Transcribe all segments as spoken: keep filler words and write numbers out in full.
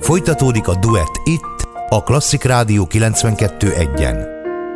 Folytatódik a duett itt, a Klasszik Rádió kilencvenkettő egyen.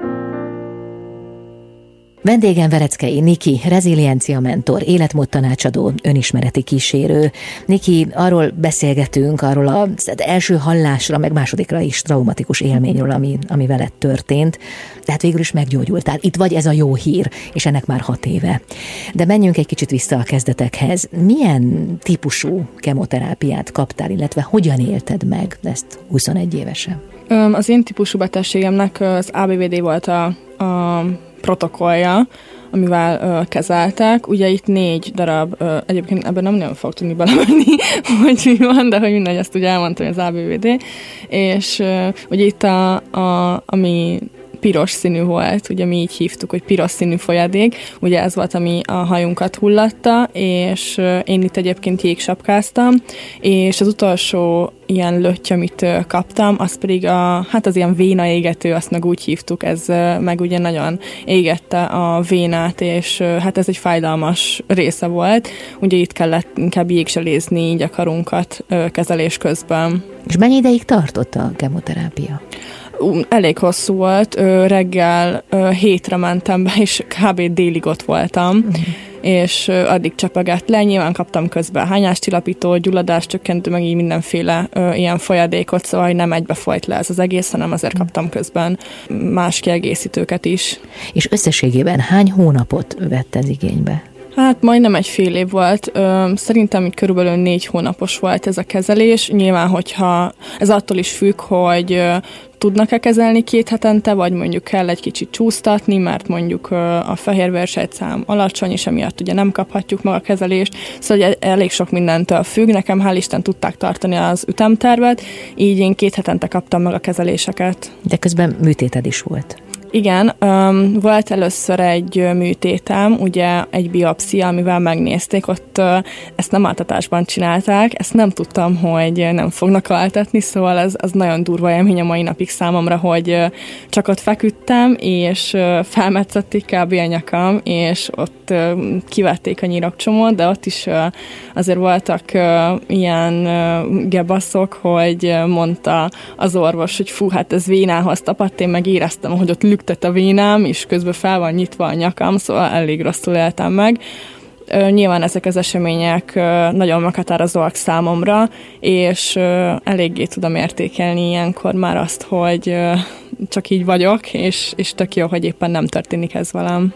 Vendégem Vereckei Niki, reziliencia mentor, életmód tanácsadó, önismereti kísérő. Niki, arról beszélgetünk, arról az első hallásra, meg másodikra is traumatikus élményről, ami, ami veled történt. Tehát végül is meggyógyultál. Itt vagy, ez a jó hír, és ennek már hat éve. De menjünk egy kicsit vissza a kezdetekhez. Milyen típusú kemoterápiát kaptál, illetve hogyan élted meg ezt huszonegy évesen? Az én típusú betegségemnek az á bé vé dé volt a, a protokollja, amivel uh, kezeltek. Ugye itt négy darab, uh, egyébként ebben nem nagyon fog tudni belemenni, hogy mi van, de hogy mindegy, ezt ugye elmondtam, hogy az á bé vé dé. És uh, ugye itt a, a, ami piros színű volt, ugye mi így hívtuk, hogy piros színű folyadék, ugye ez volt, ami a hajunkat hullatta, és uh, én itt egyébként jégsapkáztam, és az utolsó ilyen lötty, amit uh, kaptam, az pedig a, hát az ilyen vénaégető, azt meg úgy hívtuk, ez uh, meg ugye nagyon égette a vénát, és uh, hát ez egy fájdalmas része volt, ugye itt kellett inkább jégzselézni így a karunkat uh, kezelés közben. És mennyi ideig tartott a kemoterápia? Elég hosszú volt, reggel hétre mentem be, és kb. Délig ott voltam, uh-huh. és addig csapagát le, nyilván kaptam közben hányáscsillapító, gyulladáscsökkentő, meg így mindenféle ö, ilyen folyadékot, szóval nem egybe folyt le ez az egész, hanem azért kaptam közben más kiegészítőket is. És összességében hány hónapot vett ez igénybe? Hát majdnem egy fél év volt. Szerintem így körülbelül négy hónapos volt ez a kezelés. Nyilván, hogyha ez attól is függ, hogy tudnak-e kezelni két hetente, vagy mondjuk kell egy kicsit csúsztatni, mert mondjuk a fehérvérsejtszám alacsony, és emiatt ugye nem kaphatjuk meg a kezelést. Szóval elég sok mindentől függ. Nekem hál' Isten tudták tartani az ütemtervet, így én két hetente kaptam meg a kezeléseket. De közben műtéted is volt. Igen, um, volt először egy műtétem, ugye egy biopszia, amivel megnézték, ott uh, ezt nem altatásban csinálták, ezt nem tudtam, hogy nem fognak altatni, szóval ez, az nagyon durva élmény a mai napig számomra, hogy uh, csak ott feküdtem, és uh, felmetszették kb. A nyakam, és ott uh, kivették a nyirokcsomót, de ott is uh, azért voltak uh, ilyen uh, gebaszok, hogy uh, mondta az orvos, hogy fú, hát ez vénához tapadt, én meg éreztem, hogy ott lüktet a vénám, és közben fel van nyitva a nyakam, szóval elég rosszul éltem meg. Nyilván ezek az események nagyon meghatározóak számomra, és eléggé tudom értékelni ilyenkor már azt, hogy csak így vagyok, és, és tök jó, hogy éppen nem történik ez velem.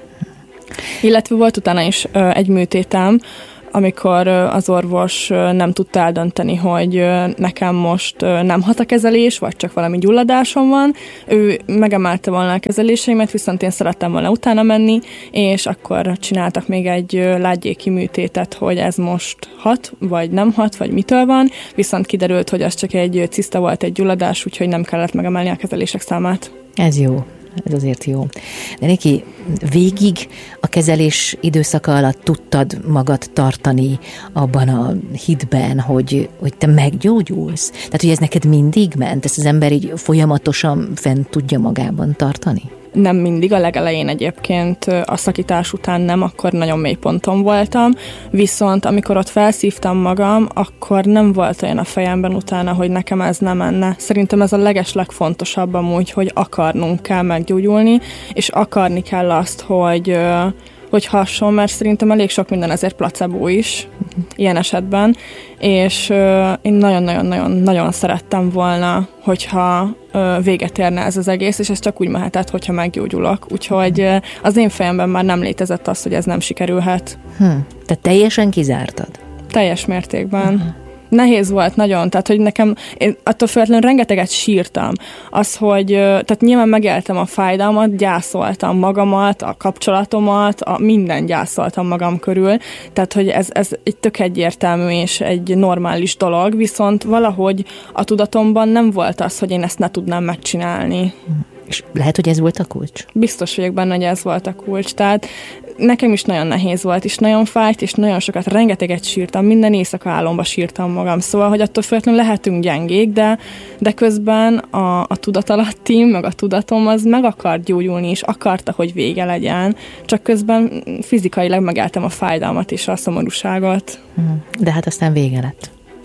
Illetve volt utána is egy műtétem, amikor az orvos nem tudta eldönteni, hogy nekem most nem hat a kezelés, vagy csak valami gyulladásom van. Ő megemelte volna a kezeléseimet, viszont én szerettem volna utána menni, és akkor csináltak még egy lágyéki műtétet, hogy ez most hat, vagy nem hat, vagy mitől van, viszont kiderült, hogy az csak egy ciszta volt, egy gyulladás, úgyhogy nem kellett megemelni a kezelések számát. Ez jó. Ez azért jó. De Niki, végig a kezelés időszaka alatt tudtad magad tartani abban a hitben, hogy, hogy te meggyógyulsz? Tehát, hogy ez neked mindig ment? Ezt az ember így folyamatosan fent tudja magában tartani? Nem mindig, a legelején egyébként a szakítás után nem, akkor nagyon mély ponton voltam, viszont amikor ott felszívtam magam, akkor nem volt olyan a fejemben utána, hogy nekem ez nem menne. Szerintem ez a legeslegfontosabb amúgy, hogy akarnunk kell meggyógyulni, és akarni kell azt, hogy... hogy hasson, mert szerintem elég sok minden ezért placebo is, ilyen esetben, és uh, én nagyon-nagyon-nagyon szerettem volna, hogyha uh, véget érne ez az egész, és ez csak úgy mehetett, hogyha meggyógyulok. Úgyhogy uh, az én fejemben már nem létezett az, hogy ez nem sikerülhet. Hm. Te teljesen kizártad? Teljes mértékben. Uh-huh. Nehéz volt nagyon, tehát hogy nekem, én attól függetlenül rengeteget sírtam. Az, hogy, tehát nyilván megéltem a fájdalmat, gyászoltam magamat, a kapcsolatomat, a minden gyászoltam magam körül, tehát hogy ez, ez egy tök egyértelmű és egy normális dolog, viszont valahogy a tudatomban nem volt az, hogy én ezt ne tudnám megcsinálni. És lehet, hogy ez volt a kulcs? Biztos vagyok benne, hogy ez volt a kulcs, tehát nekem is nagyon nehéz volt, és nagyon fájt, és nagyon sokat, rengeteget sírtam, minden éjszaka álomba sírtam magam, szóval, hogy attól függetlenül lehetünk gyengék, de, de közben a, a tudatalattim, meg a tudatom az meg akart gyógyulni, és akarta, hogy vége legyen, csak közben fizikailag megéltem a fájdalmat és a szomorúságot. De hát aztán vége lett.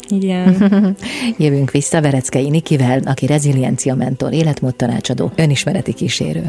Igen. Jövünk vissza Vereckei Nikivel, aki reziliencia mentor, életmód tanácsadó, önismereti kísérő.